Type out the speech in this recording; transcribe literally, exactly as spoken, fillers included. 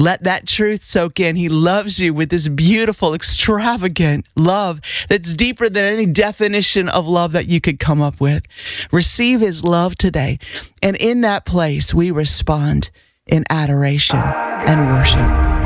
Let that truth soak in. He loves you with this beautiful, extravagant love that's deeper than any definition of love that you could come up with. Receive his love today. And in that place, we respond in adoration and worship.